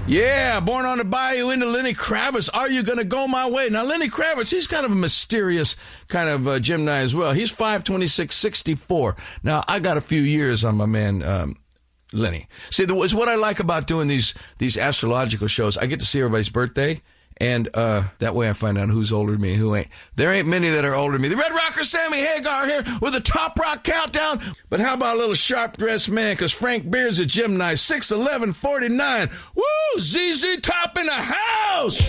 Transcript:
Yeah, Born on the Bayou into Lenny Kravitz. Are you going to go my way? Now, Lenny Kravitz, he's kind of a mysterious kind of Gemini as well. He's 5/26/64. Now, I got a few years on my man, Lenny. See, it's what I like about doing these astrological shows. I get to see everybody's birthday, and that way I find out who's older than me and who ain't. There ain't many that are older than me. The Red Rocker Sammy Hagar here with the Top Rock Countdown. But how about a little sharp-dressed man? Because Frank Beard's a Gemini, 6/11/49. Woo! ZZ Top in the house!